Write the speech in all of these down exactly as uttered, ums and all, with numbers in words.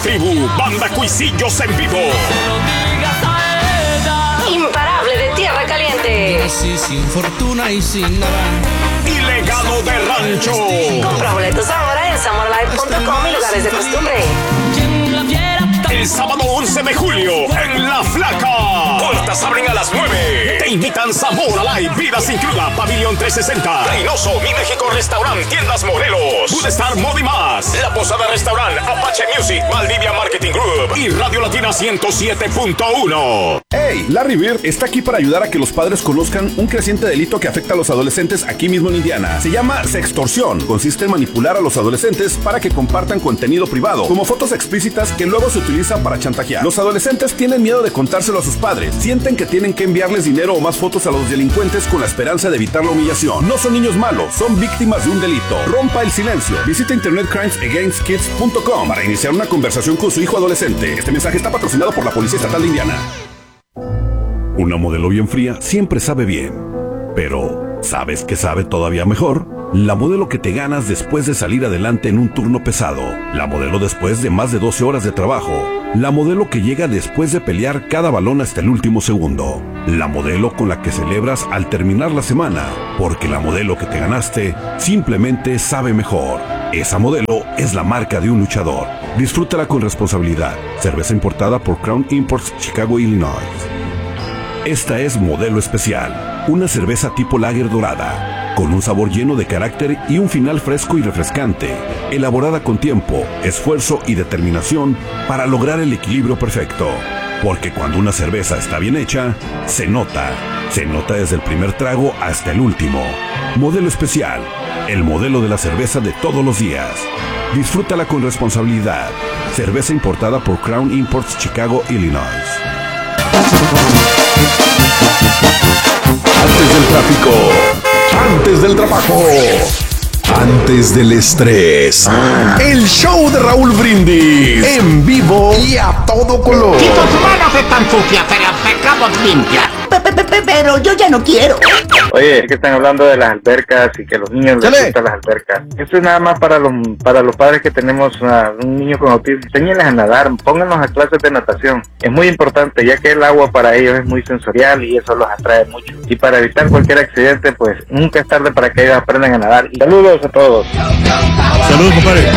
tribu, Banda Cuisillos en vivo. Imparable de Tierra Caliente. Sí, sin fortuna y sin nada. Y Legado de Rancho. Compra boletos ahora en samuralive punto com y lugares de costumbre. El sábado once de julio en La Flaca. Puertas abren a las nueve. Te invitan Zamora Live, Vida Sin Cruda, Pabellón trescientos sesenta, Reynoso, Mi México Restaurant, Tiendas Morelos, Foodestar Mod y más, La Posada Restaurant, Apache Music, Valdivia Marketing Group y Radio Latina ciento siete punto uno. Hey, Larry Bird está aquí para ayudar a que los padres conozcan un creciente delito que afecta a los adolescentes aquí mismo en Indiana. Se llama sextorsión. Consiste en manipular a los adolescentes para que compartan contenido privado, como fotos explícitas que luego se utilizan para chantajear. Los adolescentes tienen miedo de contárselo a sus padres. Sienten que tienen que enviarles dinero o más fotos a los delincuentes con la esperanza de evitar la humillación. No son niños malos, son víctimas de un delito. Rompa el silencio. Visita internet crimes against kids punto com para iniciar una conversación con su hijo adolescente. Este mensaje está patrocinado por la Policía Estatal de Indiana. Una modelo bien fría siempre sabe bien, pero ¿sabes qué sabe todavía mejor? La modelo que te ganas después de salir adelante en un turno pesado. La modelo después de más de doce horas de trabajo. La modelo que llega después de pelear cada balón hasta el último segundo. La modelo con la que celebras al terminar la semana. Porque la modelo que te ganaste simplemente sabe mejor. Esa modelo es la marca de un luchador. Disfrútala con responsabilidad. Cerveza importada por Crown Imports, Chicago, Illinois. Esta es Modelo Especial, una cerveza tipo lager dorada, con un sabor lleno de carácter y un final fresco y refrescante, elaborada con tiempo, esfuerzo y determinación para lograr el equilibrio perfecto. Porque cuando una cerveza está bien hecha, se nota, se nota desde el primer trago hasta el último. Modelo Especial, el modelo de la cerveza de todos los días. Disfrútala con responsabilidad. Cerveza importada por Crown Imports, Chicago, Illinois. Antes del tráfico, antes del trabajo, antes del estrés. El show de Raúl Brindis en vivo y a todo color. Si tus manos están sucias, pero pecamos limpias. Pero yo ya no quiero. Oye, es que están hablando de las albercas y que los niños les gustan las albercas. Eso es nada más para los para los padres que tenemos una, un niño con autismo. Enséñenles a nadar, pónganlos a clases de natación. Es muy importante, ya que el agua para ellos es muy sensorial y eso los atrae mucho. Y para evitar cualquier accidente, pues nunca es tarde para que ellos aprendan a nadar. Y saludos a todos. Saludos, compadre.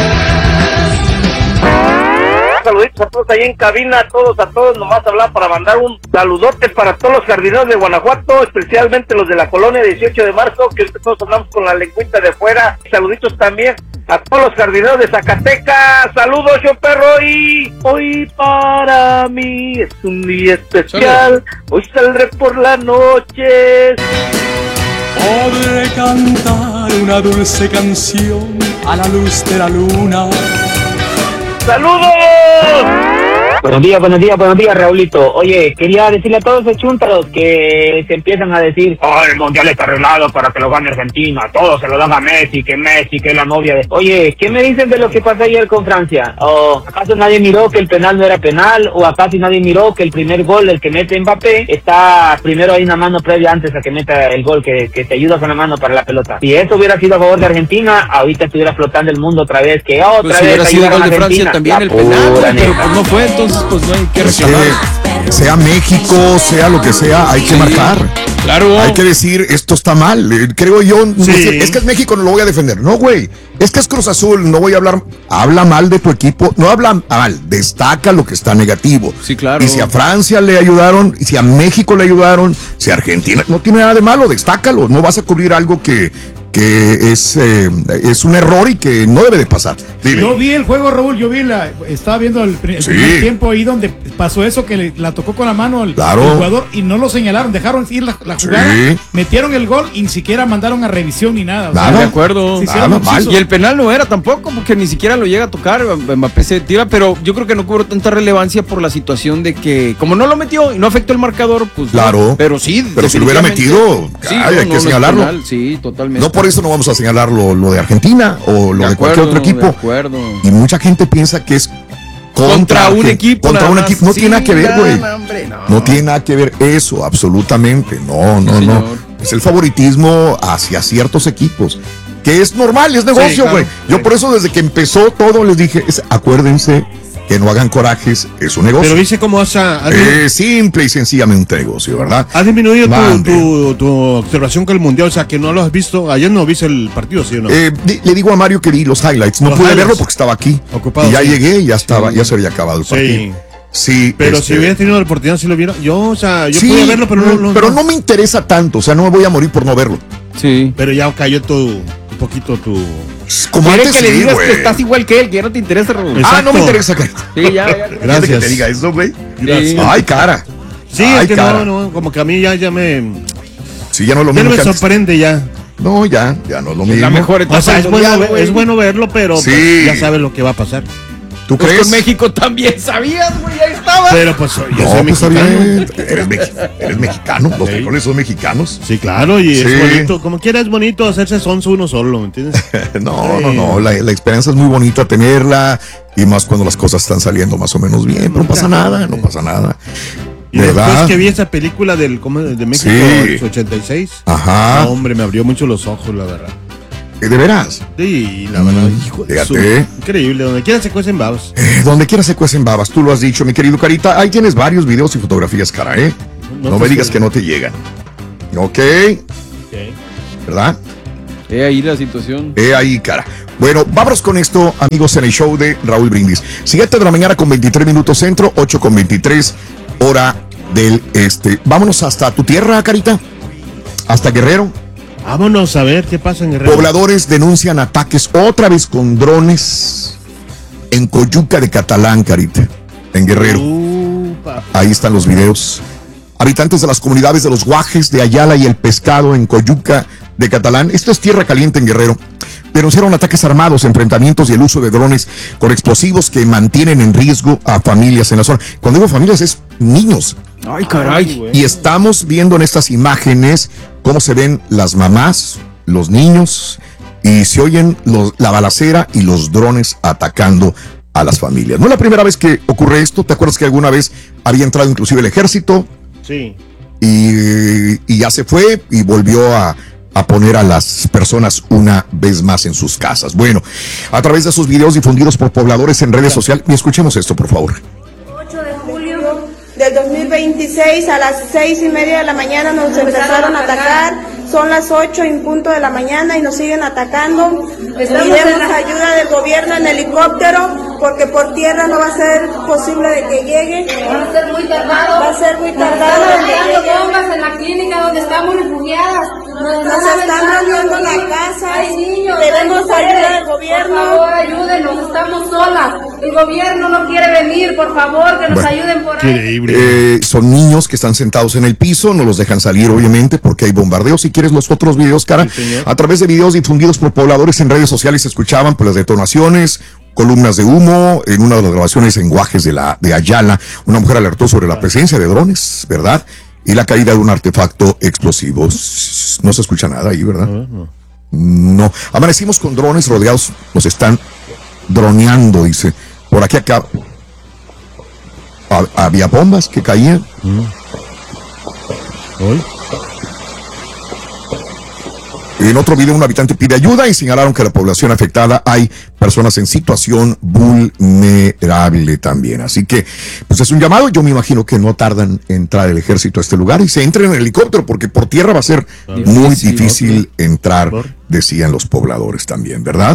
Saluditos a todos ahí en cabina, a todos, a todos, nomás hablar para mandar un saludote para todos los jardineros de Guanajuato, especialmente los de la colonia dieciocho de marzo, que todos hablamos con la lengüita de fuera. Saluditos también a todos los jardineros de Zacatecas. Saludos, yo perro, y hoy para mí es un día especial. Hoy saldré por la noche. Podré cantar una dulce canción a la luz de la luna. ¡Saludos! Buenos días, buenos días, buenos días, Raulito. Oye, quería decirle a todos esos chúntaros que se empiezan a decir: oh, el mundial está arreglado para que lo gane Argentina, todos se lo dan a Messi, que Messi, que es la novia de... Oye, ¿qué me dicen de lo que pasó ayer con Francia? ¿O acaso nadie miró que el penal no era penal? ¿O acaso nadie miró que el primer gol, el que mete Mbappé, está primero hay una mano previa antes a que meta el gol, que, que te ayuda con la mano para la pelota? Si eso hubiera sido a favor de Argentina, ahorita estuviera flotando el mundo otra vez, que otra pues vez si hubiera sido gol de Francia también la el penal, pura pero neta. pues no fue, entonces pues no hay que reclamar. Que sea México, sea lo que sea, hay que Sí, marcar. Claro. Hay que decir, esto está mal. Eh, Creo yo, no Sí. sé, es que es México, no lo voy a defender. No, güey. Es que es Cruz Azul, no voy a hablar. Habla mal de tu equipo, no habla mal, destaca lo que está negativo. Sí, claro. Y si a Francia le ayudaron, y si a México le ayudaron, si a Argentina, no tiene nada de malo, destácalo. No vas a cubrir algo que, que es, eh, es un error y que no debe de pasar. Dile. Yo vi el juego, Raúl, yo vi la, estaba viendo el, el Sí. primer tiempo ahí donde pasó eso que le, la tocó con la mano el, Claro. el jugador y no lo señalaron, dejaron ir la, la jugada, Sí. metieron el gol y ni siquiera mandaron a revisión ni nada. O sea, Nada. De acuerdo. se hicieron Nada, muchísimo. Y el penal no era tampoco, porque ni siquiera lo llega a tocar. Mbappé se tira, pero yo creo que no cobró tanta relevancia por la situación de que, como no lo metió y no afectó el marcador, pues. Claro. No, pero sí. Pero si lo hubiera definitivamente. metido, Sí, ay, no, hay no, que no es señalarlo. penal, sí, totalmente. No por eso no vamos a señalar lo, lo de Argentina o lo de, De cualquier acuerdo, otro equipo. de acuerdo. Y mucha gente piensa que es contra, Contra un Argen- equipo, Contra nada un más. equipo. No Sí, tiene nada que ver, no, güey. no, hombre, no. No tiene nada que ver eso, absolutamente. No, no, Sí, no. señor. Es el favoritismo hacia ciertos equipos. Que es normal, es negocio, claro, güey. Yo sí. por eso desde que empezó todo les dije, es, acuérdense que no hagan corajes, es un negocio. Pero dice cómo vas a... Es simple y sencillamente un negocio, ¿verdad? ¿Has disminuido tu, tu, tu observación con el Mundial? O sea, que no lo has visto. Ayer no viste el partido, ¿sí o no? Eh, di, le digo a Mario que vi los highlights. No los pude highlights. verlo porque estaba aquí. Ocupado, y ya sí. llegué y ya estaba, sí. ya se había acabado el partido. Sí. Sí, pero este... si hubieras tenido la oportunidad, si lo viera. Yo, o sea, yo sí, podía verlo, pero no, no. Pero no. no me interesa tanto, o sea, no me voy a morir por no verlo. Sí. Pero ya cayó tu, un poquito tu... Como Quiere antes que le sí, digas güey. que estás igual que él, que ya no te interesa, Raúl. Ah, no me interesa. Sí, ya, ya. Gracias. Que te diga eso, güey. Sí. Ay, cara. Sí, Ay, es que cara. no, no, como que a mí ya, ya me... Sí, ya no es lo ya mismo no me que antes. sorprende ya. No, ya, ya no es lo mismo. La mejor etapa O sea, es del bueno, mundial, ver- es bueno verlo, pero Sí. pues, ya sabes lo que va a pasar. ¿Tú Pues crees? con México también sabías, güey, ahí estaba. Pero pues yo No, soy pues está mexicano. bien. Eres, mex- eres mexicano. Los Sí. frijoles son mexicanos. Sí, claro, y Sí. es bonito. Como quiera es bonito hacerse sonso uno solo, ¿me entiendes? No, Sí. no, no. La, la experiencia es muy bonita tenerla. Y más cuando las cosas están saliendo más o menos bien. Pero no pasa nada, no pasa nada. Y ¿Verdad? después que vi esa película del ¿cómo? de México Sí. el ochenta y seis, Ajá. no, hombre, me abrió mucho los ojos, la verdad. ¿De veras? Sí, la verdad, Mm, hijo de fíjate. su- increíble, donde quiera se cuecen babas. Eh, donde quiera se cuecen babas, tú lo has dicho, mi querido Carita. Ahí tienes varios videos y fotografías, cara, ¿eh? No, No me te digas sé. que no te llegan. Ok, ¿verdad? He ahí la situación. He ahí, cara. Bueno, vámonos con esto, amigos, en el show de Raúl Brindis. siete de la mañana con veintitrés minutos centro, ocho con veintitrés, hora del este. Vámonos hasta tu tierra, Carita. Hasta Guerrero. Vámonos a ver qué pasa en Guerrero. Pobladores denuncian ataques otra vez con drones en Coyuca de Catalán, Carita, en Guerrero. Uh, pa- Ahí están los videos. Habitantes de las comunidades de los Guajes, de Ayala y El Pescado en Coyuca de Catalán. Esto es tierra caliente en Guerrero. Denunciaron ataques armados, enfrentamientos y el uso de drones con explosivos que mantienen en riesgo a familias en la zona. Cuando digo familias es niños. Ay, caray. Y estamos viendo en estas imágenes cómo se ven las mamás, los niños y se oyen los, la balacera y los drones atacando a las familias. No es la primera vez que ocurre esto. ¿Te acuerdas que alguna vez había entrado inclusive el ejército Sí. y, y ya se fue y volvió a, a poner a las personas una vez más en sus casas? Bueno, a través de esos videos difundidos por pobladores en redes sociales, y escuchemos esto, por favor. ocho de julio del dos mil veintiséis a las seis y media de la mañana nos empezaron a atacar. Son las ocho en punto de la mañana y nos siguen atacando. Pidemos ayuda del gobierno en helicóptero porque por tierra no va a ser posible de que llegue. Va a ser muy tardado. Va a ser muy tardado. Están tirando bombas en la clínica donde estamos refugiadas. Nos, Nos están rompiendo la casa. Hay niños. Queremos hay ayuda mujeres. del gobierno. Por favor, ayúdenos. Estamos solas. El gobierno no quiere venir. Por favor, que nos Bueno, ayuden por ahí. Eh, son niños que están sentados en el piso, no los dejan salir obviamente porque hay bombardeos. Si quieres los otros videos, cara, a través de videos difundidos por pobladores en redes sociales se escuchaban pues las detonaciones, columnas de humo. En una de las grabaciones en Guajes de, la, de Ayala, una mujer alertó sobre la presencia de drones, ¿verdad? Y la caída de un artefacto explosivo. No se escucha nada ahí, ¿verdad? No. Amanecimos con drones rodeados, nos están droneando, dice. Por aquí acá ha- había bombas que caían. En otro video, un habitante pide ayuda y señalaron que la población afectada hay personas en situación vulnerable también. Así que, pues es un llamado. Yo me imagino que no tardan en entrar el ejército a este lugar y se entren en el helicóptero, porque por tierra va a ser muy Difícil, difícil entrar, decían los pobladores también, ¿verdad?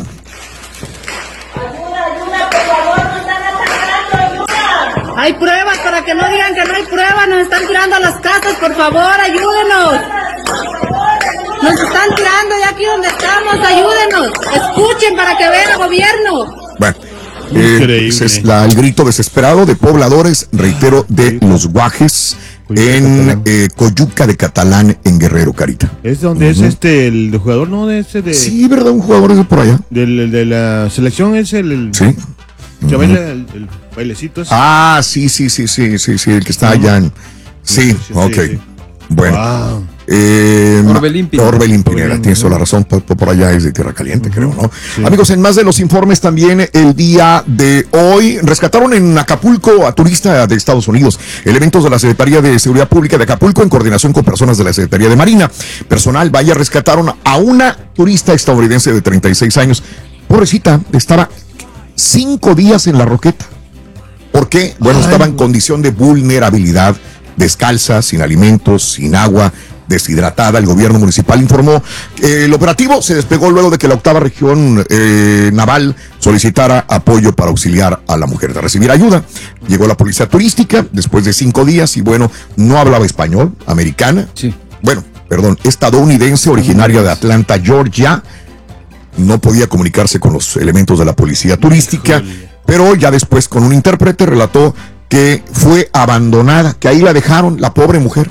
Hay pruebas para que no digan que no hay pruebas. Nos están tirando a las casas. Por favor, ayúdenos. Nos están tirando de aquí donde estamos. Ayúdenos. Escuchen para que vean al gobierno. Bueno, eh, ese es la- el grito desesperado de pobladores, reitero, de los Guajes en eh, Coyuca de Catalán, en Guerrero, Carita. Es donde es este, el jugador, ¿no? De ese de... Sí, ¿verdad? Un jugador de por allá. Del, de la selección es el... el Sí. que baila el, el bailecito ese. Ah, sí, sí, sí, sí, sí, sí, el que está allá en... Sí, ok. Bueno. Eh, Orbelín Pineda. Orbelín Pineda, tienes toda la razón, por, por allá es de Tierra Caliente, creo, ¿no? Amigos, en más de los informes también el día de hoy, rescataron en Acapulco a turista de Estados Unidos. Elementos de la Secretaría de Seguridad Pública de Acapulco, en coordinación con personas de la Secretaría de Marina. Personal, vaya, rescataron a una turista estadounidense de treinta y seis años. Pobrecita, estaba cinco días en la roqueta. qué? Bueno, Ay, estaba en no. condición de vulnerabilidad, descalza, sin alimentos, sin agua, deshidratada. El gobierno municipal informó que el operativo se desplegó luego de que la octava región eh, naval solicitara apoyo para auxiliar a la mujer de recibir ayuda. Llegó la policía turística después de cinco días y bueno, no hablaba español, americana. Sí. Bueno, perdón, estadounidense, originaria de Atlanta, Georgia. No podía comunicarse con los elementos de la policía turística, pero ya después con un intérprete relató que fue abandonada, que ahí la dejaron, la pobre mujer.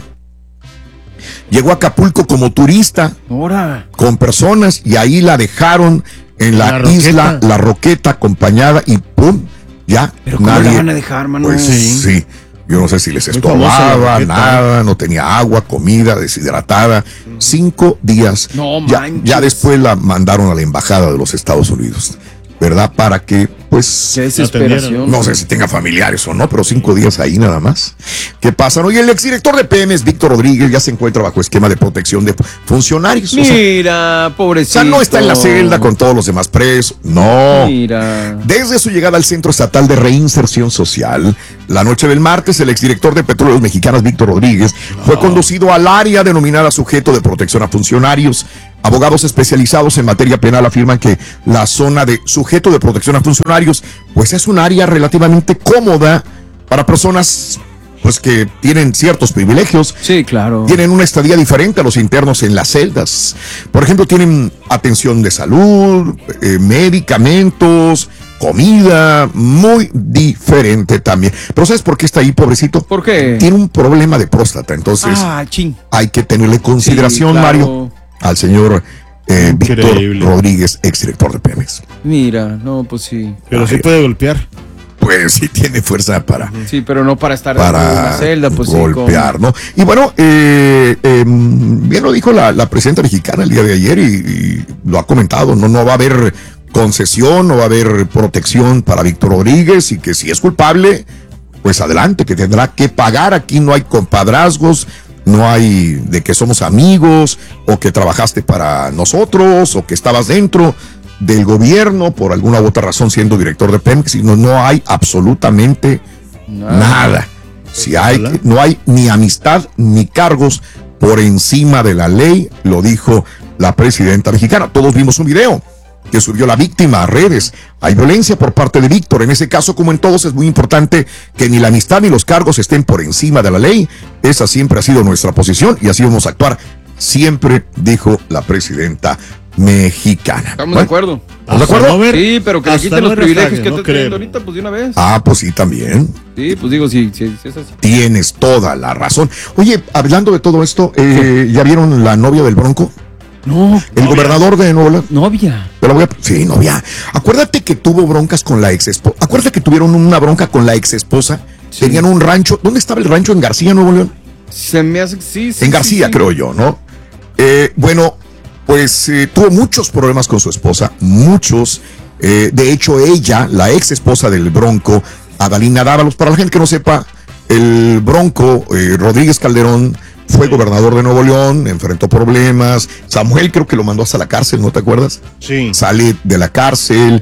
Llegó a Acapulco como turista Ahora. con personas y ahí la dejaron en la, La isla Roqueta. La Roqueta acompañada y pum, ya. Pero ¿cómo la van a dejar, mano? Pues sí. sí. Yo no sé si les Muy famosa la estorbaba, Roqueta. nada, no tenía agua, comida, deshidratada. Cinco días. No ya, manches. ya después la mandaron a la embajada de los Estados Unidos, ¿verdad? Para que, pues, Qué desesperación. no sé si tenga familiares o no, pero cinco días ahí nada más. ¿Qué pasa? Oye, el exdirector de Pemex, Víctor Rodríguez, ya se encuentra bajo esquema de protección de funcionarios. O sea, Mira, o pobrecito. sea, no está en la celda con todos los demás presos. No. Mira. Desde su llegada al Centro Estatal de Reinserción Social, la noche del martes, el exdirector de Petróleos Mexicanos, Víctor Rodríguez, fue conducido al área denominada Sujeto de Protección a Funcionarios. Abogados especializados en materia penal afirman que la zona de Sujeto de Protección a Funcionarios, pues es un área relativamente cómoda para personas pues que tienen ciertos privilegios. Sí, claro. Tienen una estadía diferente a los internos en las celdas. Por ejemplo, tienen atención de salud, eh, medicamentos, comida, muy diferente también. Pero ¿sabes por qué está ahí, pobrecito? ¿Por qué? Tiene un problema de próstata, entonces Ah, ching. hay que tenerle consideración, Sí, claro. Mario, al señor eh, Víctor Increíble. Rodríguez, exdirector de Pemex. Mira, no, pues sí. Pero sí Ay. puede golpear. Pues sí tiene fuerza para... Sí, pero no para estar dentro de para una celda, pues golpear, ¿no? Y bueno, eh, eh, bien lo dijo la, la presidenta mexicana el día de ayer y, y lo ha comentado, no, no va a haber concesión, no va a haber protección para Víctor Rodríguez y que si es culpable, pues adelante, que tendrá que pagar. Aquí no hay compadrazgos, no hay de que somos amigos o que trabajaste para nosotros o que estabas dentro del gobierno por alguna u otra razón siendo director de Pemex, sino no hay absolutamente nada. nada. Si hay, no hay ni amistad ni cargos por encima de la ley, lo dijo la presidenta mexicana. Todos vimos un video que subió la víctima a redes. Hay violencia por parte de Víctor. En ese caso, como en todos, es muy importante que ni la amistad ni los cargos estén por encima de la ley. Esa siempre ha sido nuestra posición y así vamos a actuar. Siempre, dijo la presidenta mexicana. Estamos Bueno, de acuerdo. ¿estamos de acuerdo? No ver- Sí, pero que le hasta quiten no los ver privilegios refraje, que no está creo. teniendo ahorita, pues de una vez. Ah, pues sí, también. Sí, pues digo, sí, sí, sí, es así. Tienes toda la razón. Oye, hablando de todo esto, eh, ¿ya vieron la novia del Bronco? No. El gobernador de Nuevo León. Novia. Te lo voy a- Sí, novia. Acuérdate que tuvo broncas con la ex esposa. Acuérdate que tuvieron una bronca con la ex esposa. Tenían un rancho. ¿Dónde estaba el rancho? En García, Nuevo León. Se me hace sí, sí. En García, sí, sí. creo yo, ¿no? Eh, bueno, pues eh, tuvo muchos problemas con su esposa, muchos. Eh, de hecho, ella, la ex esposa del Bronco, Adalina Dávalos, para la gente que no sepa, el Bronco eh, Rodríguez Calderón fue gobernador de Nuevo León, enfrentó problemas. Samuel creo que lo mandó hasta la cárcel, ¿no te acuerdas? Sí. Sale de la cárcel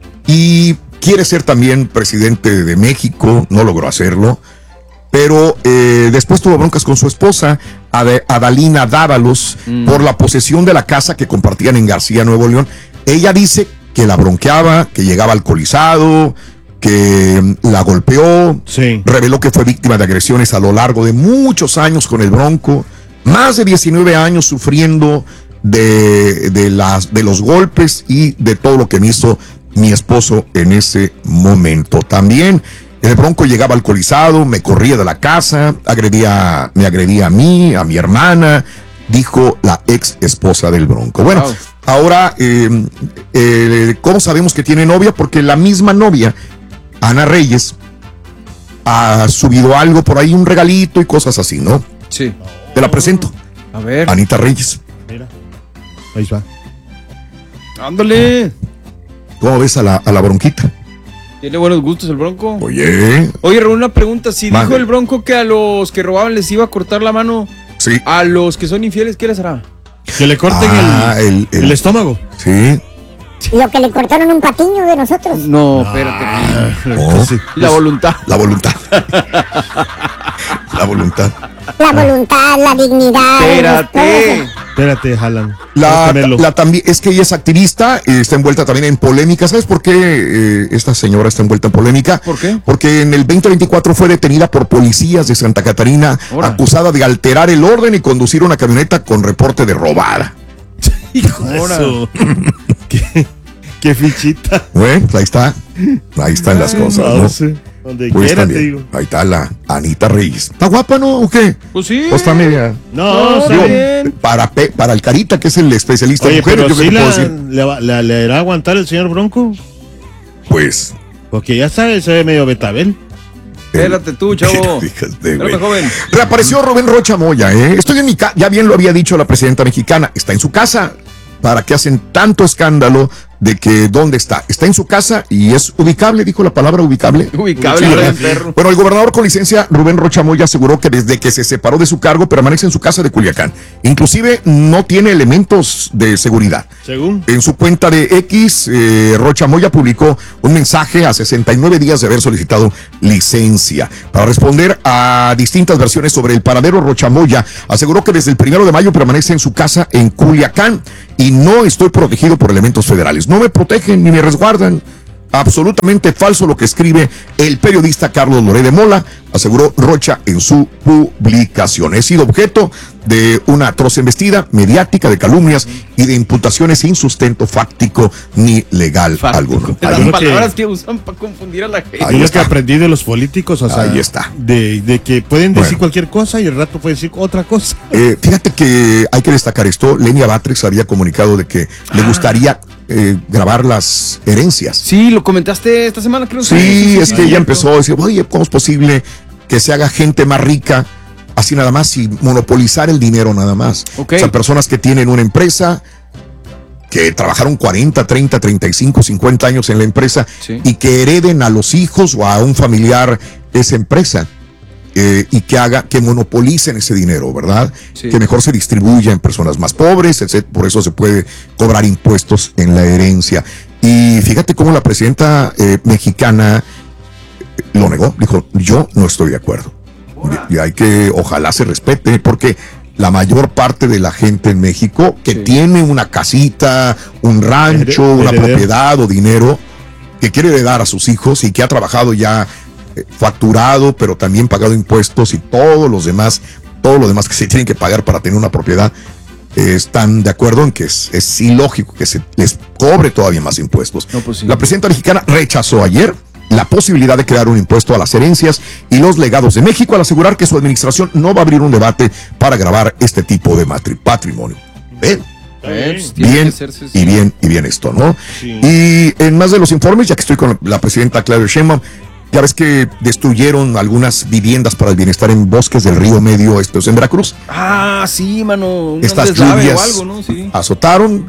y quiere ser también presidente de México, no logró hacerlo. Pero eh, después tuvo broncas con su esposa, Ad- Adalina Dávalos, mm. por la posesión de la casa que compartían en García, Nuevo León. Ella dice que la bronqueaba, que llegaba alcoholizado, que mm, la golpeó. Sí. Reveló que fue víctima de agresiones a lo largo de muchos años con el Bronco. Más de diecinueve años sufriendo de, de, las, de los golpes y de todo lo que me hizo mi esposo en ese momento. También el Bronco llegaba alcoholizado, me corría de la casa, agredía, me agredía a mí, a mi hermana, dijo la ex esposa del Bronco. Bueno, wow. ahora, eh, eh, ¿cómo sabemos que tiene novia? Porque la misma novia, Ana Reyes, ha subido algo por ahí, un regalito y cosas así, ¿no? Sí. Te la presento. A ver. Anita Reyes. Mira. Ahí va. Ándale. ¿Cómo ves a la, a la bronquita? Tiene buenos gustos el Bronco. Oye. Oye, Raúl, una pregunta. Si Madre. dijo el Bronco que a los que robaban les iba a cortar la mano, sí. a los que son infieles, ¿qué les hará? Que le corten ah, el, el, el, el estómago. Sí. Lo que le cortaron un patiño de nosotros. No, espérate. Ah, no, sí. La voluntad. La voluntad. La voluntad. La voluntad, la dignidad. Espérate. Espérate, Alan. La, la también es que ella es activista, eh, está envuelta también en polémica. ¿Sabes por qué eh, esta señora está envuelta en polémica? ¿Por qué? Porque en el veinte veinticuatro fue detenida por policías de Santa Catarina, Ahora. acusada de alterar el orden y conducir una camioneta con reporte de robada. Hijo de eso. ¿Qué, qué fichita. Bueno, ahí está. Ahí están las cosas, ¿no? Sí. Donde Pues quiera, te también, digo. ahí está la Anita Reyes. ¿Está guapa, no? ¿O qué? Pues sí. ¿O está media? No, No, Digo, bien. para, pe- para el Carita, que es el especialista Oye, en mujeres, pero yo qué sí te puedo la, decir. le, va- la- le hará aguantar el señor Bronco. Pues. Porque ya sabe, se ve medio betabel. Espérate tú, chavo. Fíjate, güey. Espérame, joven. Reapareció Rubén Rocha Moya, ¿eh? Estoy en mi casa, ya bien lo había dicho la presidenta mexicana, está en su casa. ¿Para qué hacen tanto escándalo de que dónde está? Está en su casa y es ubicable, dijo la palabra ubicable. Ubicable, Sí, ¿verdad, ¿verdad? perro? Bueno, el gobernador con licencia, Rubén Rocha Moya, aseguró que desde que se separó de su cargo permanece en su casa de Culiacán. Inclusive no tiene elementos de seguridad. Según. En su cuenta de X, eh, Rocha Moya publicó un mensaje a sesenta y nueve días de haber solicitado licencia. Para responder a distintas versiones sobre el paradero, Rocha Moya aseguró que desde el primero de mayo permanece en su casa en Culiacán y no estoy protegido por elementos federales. No me protegen ni me resguardan. Absolutamente falso lo que escribe el periodista Carlos Loré de Mola, aseguró Rocha en su publicación. He sido objeto de una atroz embestida mediática de calumnias y de imputaciones sin sustento fáctico ni legal Fáctico. alguno. Las Ahí, palabras que usan para confundir a la gente. Ahí Yo lo está. que aprendí de los políticos, o sea, Ahí está. De, de que pueden decir Bueno. cualquier cosa y el rato pueden decir otra cosa. Eh, fíjate que hay que destacar esto. Lenia Batres había comunicado de que le gustaría eh, grabar las herencias. Sí, lo comentaste esta semana, creo. Sí, es que sí. ella empezó a decir, oye, ¿cómo es posible que se haga gente más rica así nada más y monopolizar el dinero nada más? Ok. O sea, personas que tienen una empresa, que trabajaron cuarenta, treinta, treinta y cinco, cincuenta años en la empresa Sí. y que hereden a los hijos o a un familiar esa empresa. Eh, y que haga, que monopolicen ese dinero, ¿verdad? Sí. Que mejor se distribuya en personas más pobres, etcétera. Por eso se puede cobrar impuestos en la herencia. Y fíjate cómo la presidenta eh, mexicana eh, lo negó, dijo, yo no estoy de acuerdo. Y, y hay que, ojalá se respete, porque la mayor parte de la gente en México que Sí. tiene una casita, un rancho, Hered- una heredero. propiedad o dinero que quiere heredar a sus hijos y que ha trabajado ya eh, facturado, pero también pagado impuestos y todos los demás, todo lo demás que se tienen que pagar para tener una propiedad, eh, están de acuerdo en que es, es ilógico que se les cobre todavía más impuestos. No, pues sí. La presidenta mexicana rechazó ayer la posibilidad de crear un impuesto a las herencias y los legados de México al asegurar que su administración no va a abrir un debate para grabar este tipo de matri- patrimonio. ¿Ven? Eh, pues, tiene Bien que hacerse eso. y bien y bien esto, ¿no? Sí. Y en más de los informes, ya que estoy con la presidenta Claudia Sheinbaum, ya ves que destruyeron algunas viviendas para el bienestar en bosques del río Medio, estos en Veracruz. Ah, sí, mano. Un Estas deslave lluvias o algo, ¿no? Sí. azotaron,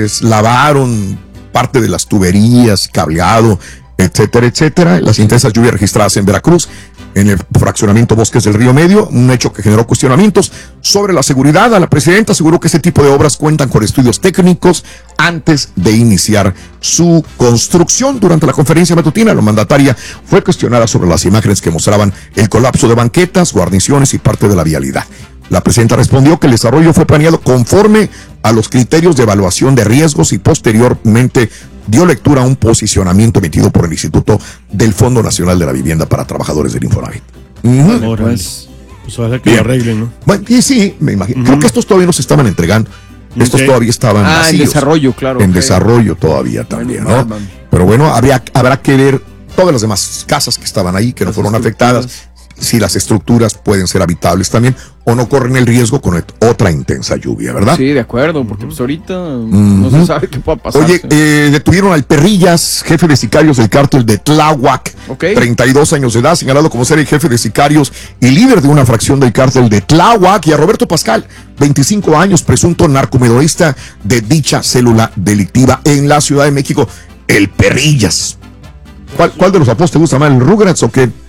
deslavaron parte de las tuberías, cableado, etcétera, etcétera. Las intensas lluvias registradas en Veracruz, en el fraccionamiento Bosques del Río Medio, un hecho que generó cuestionamientos sobre la seguridad. A la presidenta aseguró que ese tipo de obras cuentan con estudios técnicos antes de iniciar su construcción. Durante la conferencia matutina, la mandataria fue cuestionada sobre las imágenes que mostraban el colapso de banquetas, guarniciones y parte de la vialidad. La presidenta respondió que el desarrollo fue planeado conforme a los criterios de evaluación de riesgos y posteriormente dio lectura a un posicionamiento emitido por el Instituto del Fondo Nacional de la Vivienda para Trabajadores del Infonavit. Ujú. Ahora, Pues, pues ojalá que Bien. lo arreglen, ¿no? Bueno, y sí, me imagino. Creo Ujú. que estos todavía no se estaban entregando. Estos Ok. todavía estaban ah, en vacíos. desarrollo, claro. En ok. desarrollo todavía también, Bueno, ¿no? mal, mal. Pero bueno, habría, habrá que ver todas las demás casas que estaban ahí, que no Las fueron estructuras. afectadas, si las estructuras pueden ser habitables también o no corren el riesgo con otra intensa lluvia, ¿verdad? Sí, de acuerdo, porque pues ahorita no se sabe qué pueda pasar. Oye, eh, detuvieron al Perrillas, jefe de sicarios del cártel de Tláhuac, Ok. treinta y dos años de edad, señalado como ser el jefe de sicarios y líder de una fracción del cártel de Tláhuac, y a Roberto Pascal, veinticinco años, presunto narcomenudista de dicha célula delictiva en la Ciudad de México, el Perrillas. ¿Cuál, cuál de los apodos te gusta más, el Rugrats o qué?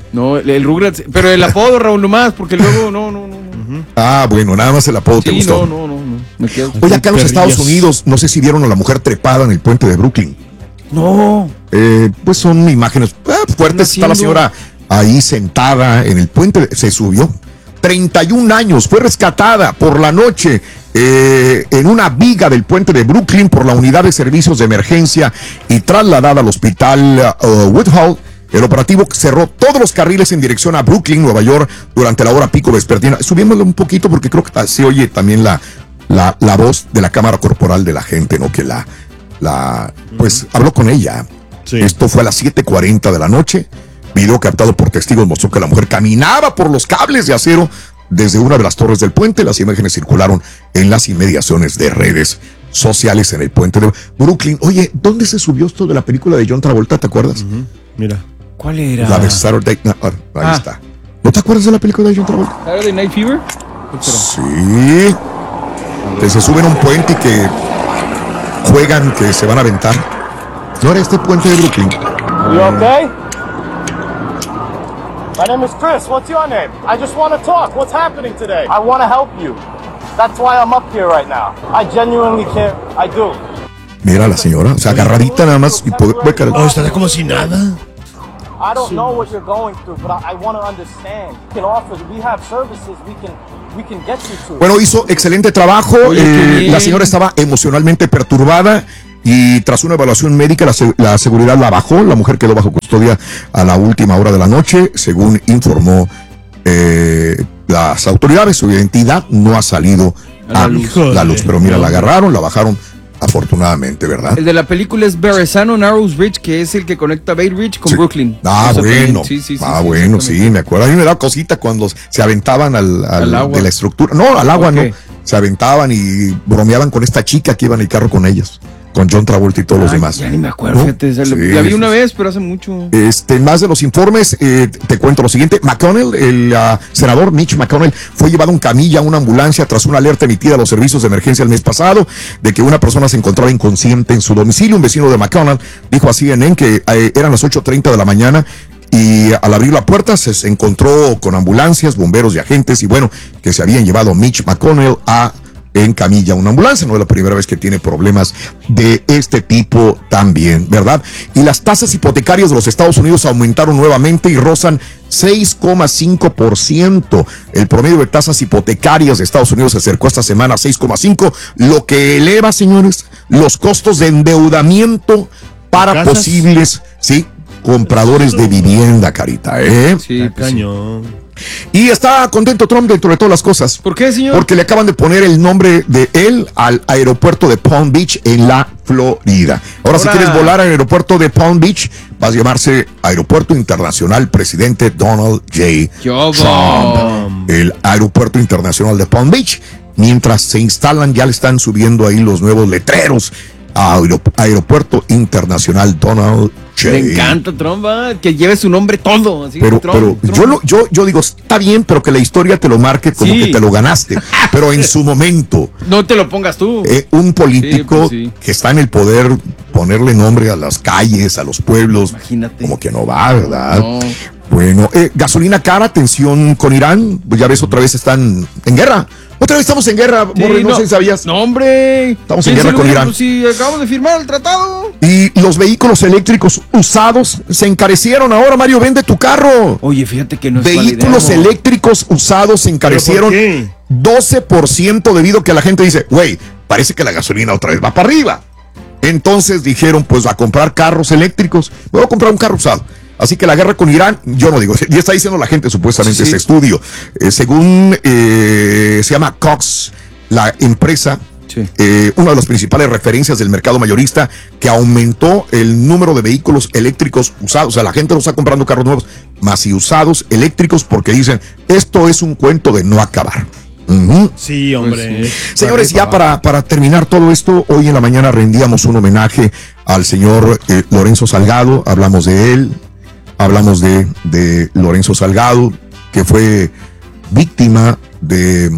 No, el, el Rugrats, pero el apodo, Raúl, nomás, porque luego no, no, no. no. Ah, bueno, nada más el apodo sí, te gustó. no, no, no, no. Me quedo. Oye, acá en los Estados Unidos, no sé si vieron a la mujer trepada en el puente de Brooklyn. No. Eh, pues son imágenes eh, fuertes. Está la señora ahí sentada en el puente, se subió. treinta y un años, fue rescatada por la noche eh, en una viga del puente de Brooklyn por la unidad de servicios de emergencia y trasladada al hospital uh, Woodhull. El operativo cerró todos los carriles en dirección a Brooklyn, Nueva York, durante la hora pico vespertina. Subiéndolo un poquito porque creo que se oye también la, la, la voz de la cámara corporal de la gente, ¿no? Que la, la pues habló con ella. Sí. Esto fue a las siete cuarenta de la noche. Video captado por testigos mostró que la mujer caminaba por los cables de acero desde una de las torres del puente. Las imágenes circularon en las inmediaciones de redes sociales en el puente de Brooklyn. Oye, ¿dónde se subió esto de la película de John Travolta? ¿Te acuerdas? Uh-huh. Mira. ¿Cuál era? La de Saturday Night. Ahí ah. está. ¿No te acuerdas de la película de John Travolta? ¿Saturday Night Fever? Sí. Que se suben a un puente y que juegan que se van a aventar. ¿No era este puente de Brooklyn? You okay? My name is Chris. What's your name? I just want to talk. What's happening today? I want to help you. That's why I'm up here right now. I genuinely care. I do. Mira a la señora, o sea, agarradita nada más y poder... Oh, está como si nada. I don't know what you're going through, but I, I want to understand. We can offer, we have services we can, we can get you to. Bueno, hizo excelente trabajo. Oye, eh, la señora estaba emocionalmente perturbada y tras una evaluación médica la, la seguridad la bajó. La mujer quedó bajo custodia a la última hora de la noche, según informó eh, las autoridades. Su identidad no ha salido a, a la, luz. la luz, pero mira, la agarraron, la bajaron. Afortunadamente, ¿verdad? El de la película es Verrazano Narrows Ridge, que es el que conecta Bay Ridge con sí. Brooklyn. Ah, Eso bueno. Sí, sí, sí, ah, sí, bueno, sí, me acuerdo. A mí me da cosita cuando se aventaban al, al, al agua. De la estructura. No, al agua okay. no. Se aventaban y bromeaban con esta chica que iba en el carro con ellas. Con John Travolta y todos Ay, los demás. Ya ni me acuerdo, ¿no? Fíjate, sí, la vi una vez, pero hace mucho. Este, más de los informes, eh, te cuento lo siguiente. McConnell, el uh, senador Mitch McConnell, fue llevado en camilla a una ambulancia tras una alerta emitida a los servicios de emergencia el mes pasado de que una persona se encontraba inconsciente en su domicilio. Un vecino de McConnell dijo a C N N que eh, eran las ocho treinta de la mañana y al abrir la puerta se, se encontró con ambulancias, bomberos y agentes y bueno, que se habían llevado a Mitch McConnell a en camilla una ambulancia. No es la primera vez que tiene problemas de este tipo también, ¿verdad? Y las tasas hipotecarias de los Estados Unidos aumentaron nuevamente y rozan seis coma cinco por ciento. El promedio de tasas hipotecarias de Estados Unidos se acercó esta semana a seis coma cinco, lo que eleva, señores, los costos de endeudamiento para ¿Casas? posibles, sí, compradores de vivienda, Carita, ¿eh? Sí, cañón. Y está contento Trump dentro de todas las cosas. ¿Por qué, señor? Porque le acaban de poner el nombre de él al aeropuerto de Palm Beach en la Florida. Ahora, Ahora. si quieres volar al aeropuerto de Palm Beach, vas a llamarse Aeropuerto Internacional Presidente Donald J. Yo Trump. El Aeropuerto Internacional de Palm Beach. Mientras se instalan, ya le están subiendo ahí los nuevos letreros. Aeropuerto Internacional Donald J. Me encanta Trump, ¿eh? Que lleve su nombre todo. Así pero Trump, pero Trump. Yo, lo, yo, yo digo, está bien, pero que la historia te lo marque como sí. que te lo ganaste. Pero en su momento. No te lo pongas tú. Eh, un político sí, pues sí. que está en el poder, ponerle nombre a las calles, a los pueblos. Imagínate. Como que no va, ¿verdad? No. Bueno, eh, gasolina cara, tensión con Irán. Pues ya ves, otra vez están en guerra. Otra vez estamos en guerra, sí, Borre, no, no sé si sabías. No, hombre. Estamos en guerra con Irán. Pues si acabamos de firmar el tratado. Y los vehículos eléctricos usados se encarecieron. Ahora, Mario, vende tu carro. Oye, fíjate que no es Vehículos valideo. eléctricos usados se encarecieron doce por ciento debido a que la gente dice, güey, parece que la gasolina otra vez va para arriba. Entonces dijeron, pues a comprar carros eléctricos. Voy a comprar un carro usado. Así que la guerra con Irán, yo no digo, ya está diciendo la gente supuestamente sí. este estudio. Eh, según eh, se llama Cox, la empresa, sí. eh, una de las principales referencias del mercado mayorista, que aumentó el número de vehículos eléctricos usados. O sea, la gente no está comprando carros nuevos, más y usados eléctricos, porque dicen, esto es un cuento de no acabar. Uh-huh. Sí, hombre. Pues, sí. Señores, ya para, para terminar todo esto, hoy en la mañana rendíamos un homenaje al señor eh, Lorenzo Salgado, hablamos de él. Hablamos de, de Lorenzo Salgado, que fue víctima de,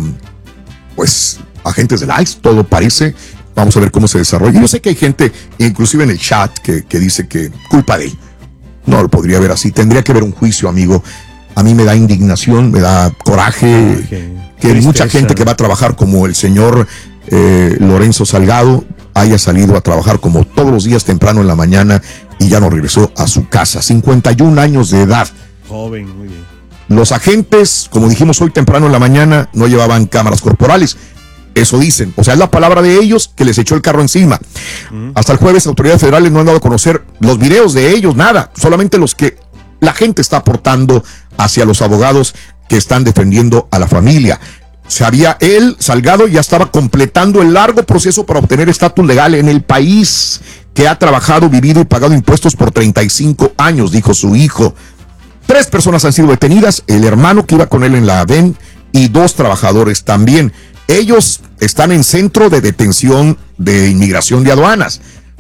pues, agentes del ICE, todo parece. Vamos a ver cómo se desarrolla. Yo sé que hay gente, inclusive en el chat, que, que dice que culpa de él. No lo podría ver así. Tendría que haber un juicio, amigo. A mí me da indignación, me da coraje okay. que Tristeza. Mucha gente que va a trabajar como el señor eh, Lorenzo Salgado haya salido a trabajar como todos los días temprano en la mañana y ya no regresó a su casa. cincuenta y un años de edad. Joven, muy bien. Los agentes, como dijimos hoy temprano en la mañana, no llevaban cámaras corporales. Eso dicen. O sea, es la palabra de ellos que les echó el carro encima. Uh-huh. Hasta el jueves, autoridades federales no han dado a conocer los videos de ellos, nada. Solamente los que la gente está aportando hacia los abogados que están defendiendo a la familia. Sabía él, Salgado, ya estaba completando el largo proceso para obtener estatus legal en el país, que ha trabajado, vivido y pagado impuestos por treinta y cinco años, dijo su hijo. Tres personas han sido detenidas, el hermano que iba con él en la V E N y dos trabajadores también. Ellos están en centro de detención de inmigración de aduanas,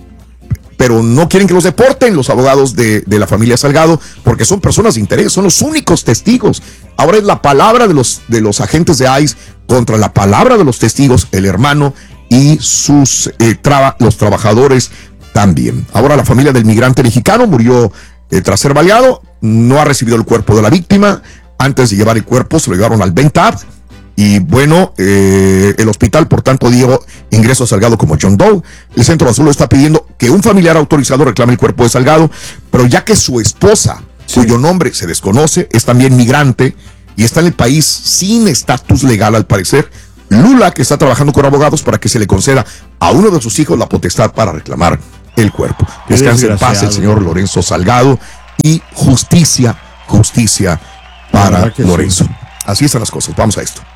pero no quieren que los deporten los abogados de, de la familia Salgado, porque son personas de interés, son los únicos testigos. Ahora es la palabra de los, de los agentes de I C E contra la palabra de los testigos, el hermano y sus eh, traba, los trabajadores también. Ahora la familia del migrante mexicano murió eh, tras ser baleado, no ha recibido el cuerpo de la víctima. Antes de llevar el cuerpo se lo llevaron al Bentab. Y bueno, eh, el hospital, por tanto, dio ingreso a Salgado como John Doe. El Centro Azul está pidiendo que un familiar autorizado reclame el cuerpo de Salgado, pero ya que su esposa, sí. cuyo nombre se desconoce, es también migrante y está en el país sin estatus legal al parecer, Lula, que está trabajando con abogados para que se le conceda a uno de sus hijos la potestad para reclamar el cuerpo. Descanse en paz el señor Lorenzo Salgado y justicia, justicia para Lorenzo. Sí. Así están las cosas. Vamos a esto.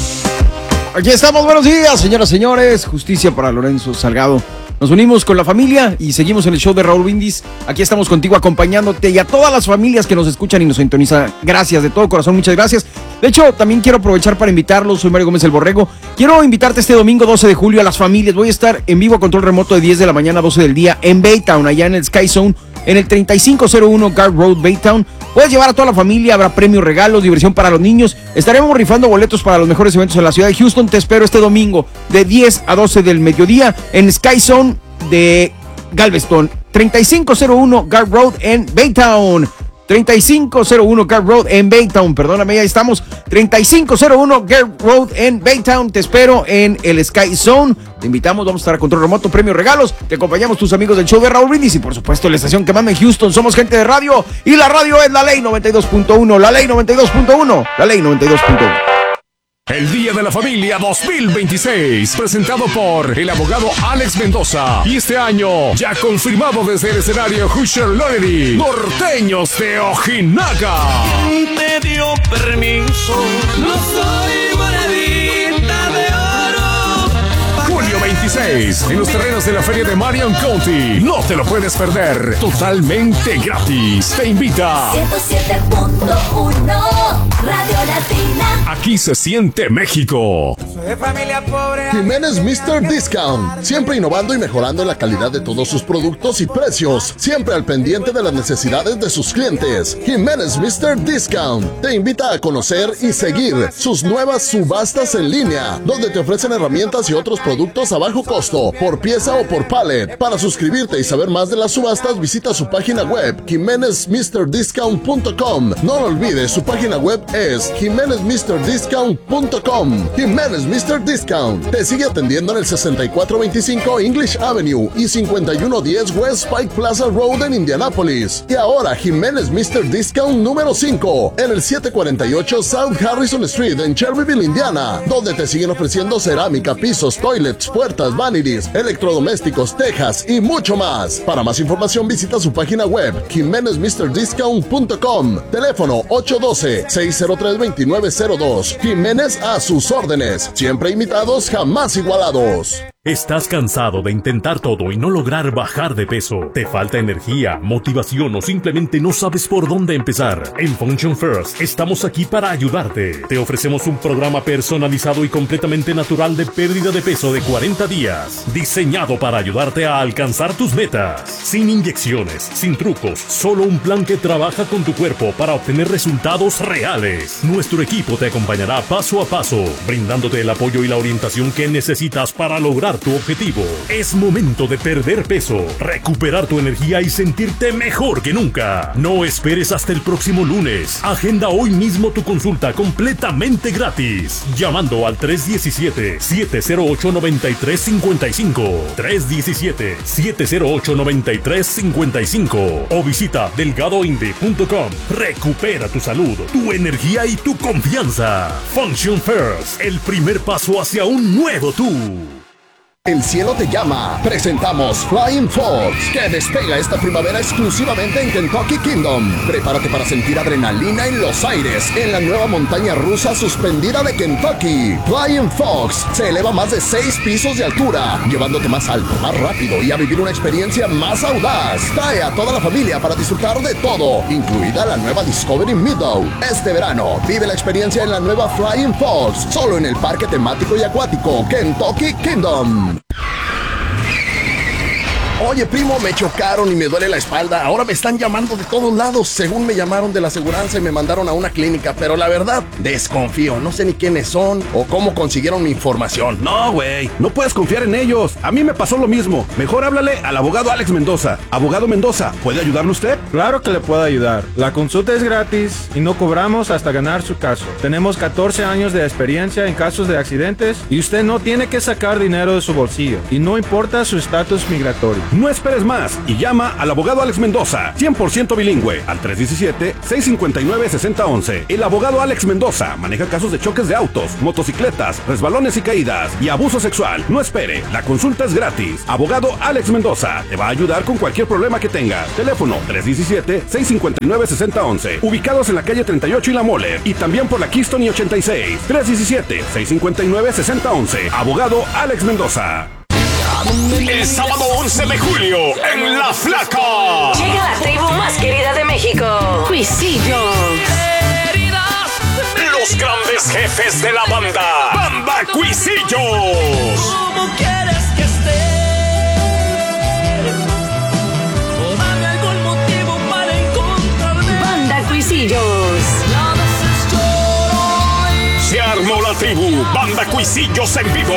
Aquí estamos, buenos días, señoras y señores. Justicia para Lorenzo Salgado. Nos unimos con la familia y seguimos en el show de Raúl Brindis. Aquí estamos contigo acompañándote y a todas las familias que nos escuchan y nos sintonizan. Gracias, de todo corazón, muchas gracias. De hecho, también quiero aprovechar para invitarlos. Soy Mario Gómez el Borrego. Quiero invitarte este domingo doce de julio a las familias. Voy a estar en vivo a control remoto de diez de la mañana a doce del día en Baytown, allá en el Sky Zone, en el treinta y cinco cero uno Guard Road, Baytown. Puedes llevar a toda la familia, habrá premios, regalos, diversión para los niños. Estaremos rifando boletos para los mejores eventos en la ciudad de Houston. Te espero este domingo de diez a doce del mediodía en Sky Zone de Galveston, treinta y cinco cero uno Guard Road en Baytown. treinta y cinco cero uno Guard Road en Baytown, perdóname, ahí estamos. treinta y cinco cero uno Guard Road en Baytown. Te espero en el Sky Zone. Te invitamos, vamos a estar a control remoto, premios, regalos. Te acompañamos tus amigos del show de Raúl Brindis y por supuesto la estación que manda en Houston. Somos gente de radio y la radio es la ley noventa y dos punto uno, la ley noventa y dos punto uno, la ley noventa y dos punto uno. El Día de la Familia dos mil veintiséis, presentado por el abogado Alex Mendoza. Y este año, ya confirmado desde el escenario Hoosier Lonery, Norteños de Ojinaga. ¿Quién te dio permiso? No soy monedita de oro. Julio veintiséis, en los terrenos de la Feria de Marion County. No te lo puedes perder, totalmente gratis. Te invita ciento siete punto uno Radio Latina. Aquí se siente México. Soy de familia pobre. Jiménez mister Discount, siempre innovando y mejorando la calidad de todos sus productos y precios, siempre al pendiente de las necesidades de sus clientes. Jiménez mister Discount te invita a conocer y seguir sus nuevas subastas en línea, donde te ofrecen herramientas y otros productos a bajo costo, por pieza o por pallet. Para suscribirte y saber más de las subastas, visita su página web, jiménez mister discount punto com. No lo olvides, su página web es jiménez mister discount punto com. Jiménez mister Discount te sigue atendiendo en el sesenta y cuatro veinticinco English Avenue y cincuenta y uno diez West Pike Plaza Road en Indianápolis. Y ahora Jiménez mister Discount número cinco en el setecientos cuarenta y ocho South Harrison Street en Shelbyville, Indiana, donde te siguen ofreciendo cerámica, pisos, toilets, puertas, vanities, electrodomésticos, tejas y mucho más. Para más información visita su página web jiménez mister discount punto com. Teléfono ocho uno dos, seis cero tres, dos nueve cero dos. Jiménez a sus órdenes. Siempre imitados, jamás igualados. ¿Estás cansado de intentar todo y no lograr bajar de peso? ¿Te falta energía, motivación o simplemente no sabes por dónde empezar? En Function First estamos aquí para ayudarte. Te ofrecemos un programa personalizado y completamente natural de pérdida de peso de cuarenta días, diseñado para ayudarte a alcanzar tus metas. Sin inyecciones, sin trucos, solo un plan que trabaja con tu cuerpo para obtener resultados reales. Nuestro equipo te acompañará paso a paso, brindándote el apoyo y la orientación que necesitas para lograr alcanzar tu objetivo. Es momento de perder peso, recuperar tu energía y sentirte mejor que nunca. No esperes hasta el próximo lunes. Agenda hoy mismo tu consulta completamente gratis, llamando al tres uno siete, siete cero ocho, nueve tres cinco cinco, tres uno siete, siete cero ocho, nueve tres cinco cinco o visita delgado inde punto com. Recupera tu salud, tu energía y tu confianza. Function First, el primer paso hacia un nuevo tú. El cielo te llama. Presentamos Flying Fox, que despega esta primavera exclusivamente en Kentucky Kingdom. Prepárate para sentir adrenalina en los aires en la nueva montaña rusa suspendida de Kentucky. Flying Fox se eleva más de seis pisos de altura, llevándote más alto, más rápido y a vivir una experiencia más audaz. Trae a toda la familia para disfrutar de todo, incluida la nueva Discovery Meadow. Este verano, vive la experiencia en la nueva Flying Fox, solo en el parque temático y acuático Kentucky Kingdom. Oye, primo, me chocaron y me duele la espalda. Ahora me están llamando de todos lados. Según me llamaron de la aseguranza y me mandaron a una clínica. Pero la verdad, desconfío. No sé ni quiénes son o cómo consiguieron mi información. No, güey, no puedes confiar en ellos. A mí me pasó lo mismo. Mejor háblale al abogado Alex Mendoza. Abogado Mendoza, ¿puede ayudarle usted? Claro que le puedo ayudar. La consulta es gratis y no cobramos hasta ganar su caso. Tenemos catorce años de experiencia en casos de accidentes y usted no tiene que sacar dinero de su bolsillo. Y no importa su estatus migratorio. No esperes más y llama al abogado Alex Mendoza, cien por ciento bilingüe, al tres uno siete, seis cinco nueve, seis cero uno uno. El abogado Alex Mendoza maneja casos de choques de autos, motocicletas, resbalones y caídas y abuso sexual. No espere, la consulta es gratis. Abogado Alex Mendoza te va a ayudar con cualquier problema que tengas. Teléfono tres uno siete, seis cinco nueve, seis cero uno uno. Ubicados en la calle treinta y ocho y La Mole y también por la Keystone y ochenta y seis. tres uno siete, seis cinco nueve, seis cero uno uno. Abogado Alex Mendoza. El sábado once de julio, en La Flaca. Llega la tribu más querida de México, Cuisillo. Los grandes jefes de la banda, Banda Cuisillos. ¿Cómo quieres que esté? O dame algún motivo para encontrarme. Banda Cuisillos. Se armó la tribu, Banda Cuisillos en vivo.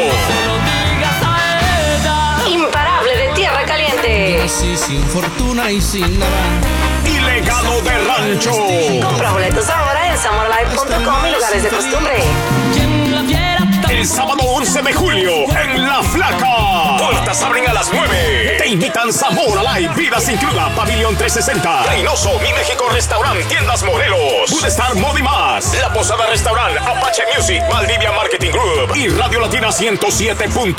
Imparable de Tierra Caliente. Así sin fortuna y sin nada. Y legado de rancho. Compra boletos ahora en samoralive punto com y lugares de costumbre. El sábado once de julio, en La Flaca. Puertas abren a las nueve. Te invitan Zamora Live, Vida Sin Cruda, Pabellón trescientos sesenta. Reynoso, Mi México Restaurant, Tiendas Morelos. Food Star Modi Más. La Posada Restaurant, Apache Music, Maldivia Marketing Group. Y Radio Latina ciento siete punto